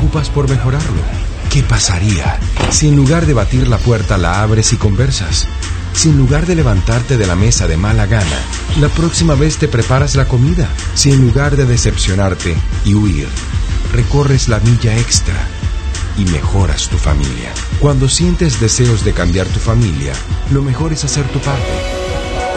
preocupas por mejorarlo? ¿Qué pasaría si en lugar de batir la puerta la abres y conversas? Si en lugar de levantarte de la mesa de mala gana, la próxima vez te preparas la comida. Si en lugar de decepcionarte y huir, recorres la milla extra y mejoras tu familia. Cuando sientes deseos de cambiar tu familia, lo mejor es hacer tu parte.